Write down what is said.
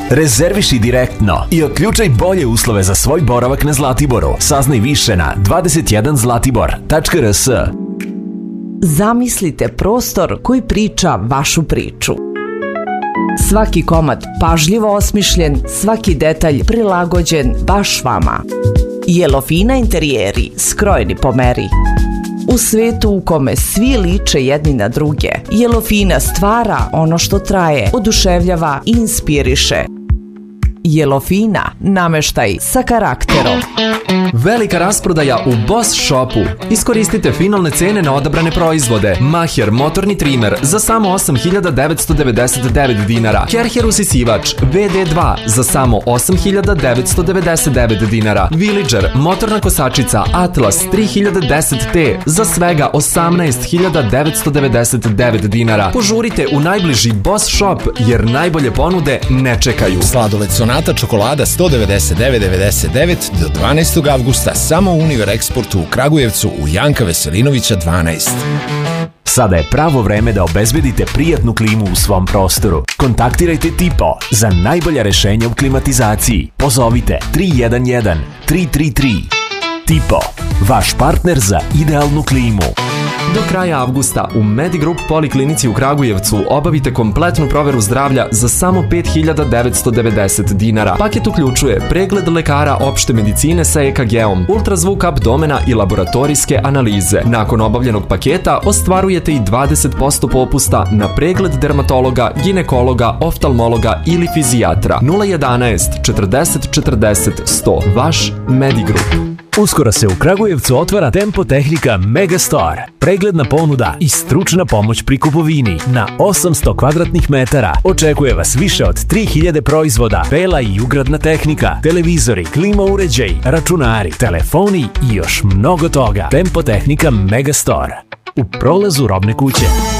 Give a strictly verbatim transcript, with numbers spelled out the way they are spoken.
Rezerviši direktno i otključaj bolje uslove za svoj boravak na Zlatiboru. Saznaj više na dvadeset jedan zlatibor tačka r s. Zamislite prostor koji priča vašu priču. Svaki komad pažljivo osmišljen, svaki detalj prilagođen baš vama. Jelofina interijeri, skrojeni po meri. U svetu u kome svi liče jedni na druge, Jelofina stvara ono što traje, oduševljava i inspiriše. Jelofina, nameštaj sa karakterom. Velika rasprodaja u Boss Shopu. Iskoristite finalne cene na odabrane proizvode. Maher motorni trimer za samo osam hiljada devetsto devedeset devet dinara. Kerher usisivač V D dva za samo osam hiljada devetsto devedeset devet dinara. Villager motorna kosačica Atlas tri hiljade deset T za svega osamnaest hiljada devetsto devedeset devet dinara. Požurite u najbliži Boss Shop jer najbolje ponude ne čekaju. Sladoled Sonata čokolada sto devedeset devet devedeset devet do dvanaestog avgusta samo u Univer Eksportu u Kragujevcu u Janka Veselinovića dvanaest. Sada je pravo vreme da obezbedite prijatnu klimu u svom prostoru. Kontaktirajte Tipo za najbolja rešenja u klimatizaciji. Pozovite tri jedan jedan tri tri tri. Tipo, vaš partner za idealnu klimu. Do kraja avgusta u Medigroup Poliklinici u Kragujevcu obavite kompletnu proveru zdravlja za samo pet hiljada devetsto devedeset dinara. Paket uključuje pregled lekara opšte medicine sa E K G-om, ultrazvuk abdomena i laboratorijske analize. Nakon obavljenog paketa ostvarujete i dvadeset posto popusta na pregled dermatologa, ginekologa, oftalmologa ili fizijatra. nula jedanaest četrdeset četrdeset sto. Vaš Medigroup. Uskoro se u Kragujevcu otvara Tempo Tehnika Megastore. Pregledna ponuda i stručna pomoć pri kupovini na osamsto kvadratnih metara. Očekuje vas više od tri hiljade proizvoda, bela i ugradna tehnika, televizori, klima uređaji, računari, telefoni i još mnogo toga. Tempo Tehnika Megastore. U prolazu Robne kuće.